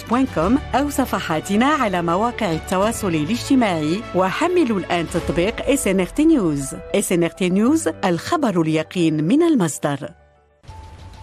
snrtnews.com أو صفحاتنا على مواقع التواصل الاجتماعي، وحملوا الآن تطبيق SNRT News. SNRT News، الخبر اليقين من المصدر.